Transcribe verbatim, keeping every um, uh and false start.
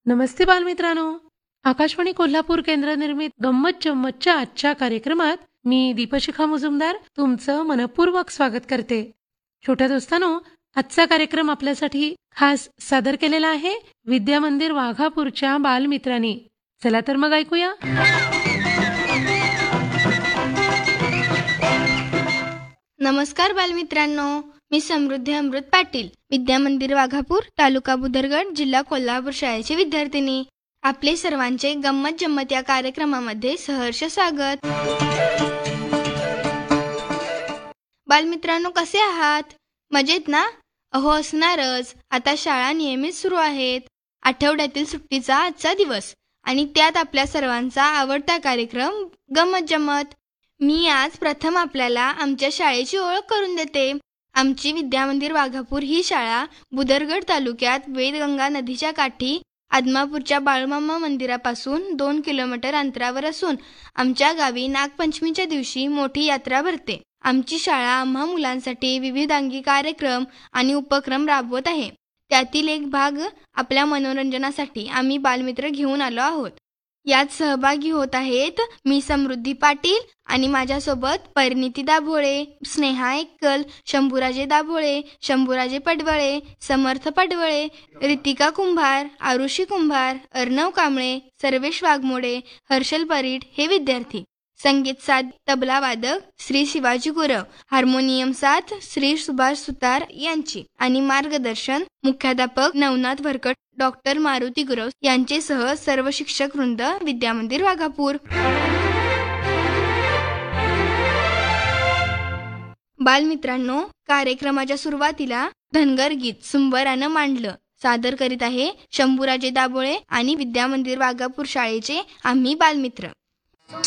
नमस्ते बालमित्रांनो. आकाशवाणी कोल्हापूर केंद्र निर्मित गंमत जम्मतच्या आजच्या कार्यक्रमात मी दीपशिखा मुजुमदार तुमचं मनपूर्वक स्वागत करते. छोट्या दोस्तांनो, आजचा कार्यक्रम आपल्यासाठी खास सादर केलेला आहे विद्या मंदिर वाघापूरच्या बालमित्रांनी. चला तर मग ऐकूया. नमस्कार बालमित्रांनो, मी समृद्धी अमृत पाटील, विद्या मंदिर वाघापूर, तालुका बुदरगड, जिल्हा कोल्हापूर शाळेची विद्यार्थिनी. आपले सर्वांचे गंमत जम्मत या कार्यक्रमामध्ये सहर्ष स्वागत. बालमित्रांनो, कसे आहात? मजेत ना? अहो असणारच. आता शाळा नियमित सुरू आहेत. आठवड्यातील सुट्टीचा आजचा दिवस आणि त्यात आपल्या सर्वांचा आवडता कार्यक्रम गंमत जम्मत. मी आज प्रथम आपल्याला आमच्या शाळेची ओळख करून देते. आमची विद्या मंदिर वाघापूर ही शाळा बुदरगड तालुक्यात वेदगंगा नदीच्या काठी आदमापूरच्या बाळूमामा मंदिरापासून दोन किलोमीटर अंतरावर असून आमच्या गावी नागपंचमीच्या दिवशी मोठी यात्रा भरते. आमची शाळा आम्हा मुलांसाठी विविधांगी कार्यक्रम आणि उपक्रम राबवत आहे. त्यातील एक भाग आपल्या मनोरंजनासाठी आम्ही बालमित्र घेऊन आलो आहोत. यात सहभागी होत आहेत मी समृद्धी पाटील आणि माझ्यासोबत परिणिती दाभोळे, स्नेहा एक्कल, शंभूराजे दाभोळे, शंभूराजे पडवळे, समर्थ पडवळे, रितिका कुंभार, आरुषी कुंभार, अर्णव कांबळे, सर्वेश वाघमोडे, हर्षल परीट हे विद्यार्थी. संगीत साथ तबला वादक श्री शिवाजी गुरव, हार्मोनियम साथ श्री सुभाष सुतार यांची आणि मार्गदर्शन मुख्याध्यापक नवनाथ भरकट, डॉक्टर मारुती गुरव यांचेसह सर्व शिक्षक वृंद, विद्या मंदिर वाघापूर. बालमित्रांनो, कार्यक्रमाच्या सुरुवातीला धनगर गीत सुंबरानं मांडलं सादर करीत आहे शंभूराजे दाभोळे आणि विद्या मंदिर वाघापूर शाळेचे आम्ही बालमित्र.